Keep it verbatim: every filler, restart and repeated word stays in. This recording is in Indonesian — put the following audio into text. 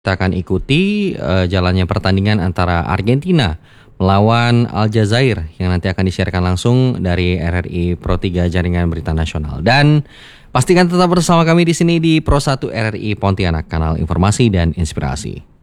Kita akan ikuti uh, jalannya pertandingan antara Argentina melawan Aljazair yang nanti akan disiarkan langsung dari R R I Pro tiga Jaringan Berita Nasional. Dan pastikan tetap bersama kami di sini di Pro satu R R I Pontianak, kanal informasi dan inspirasi.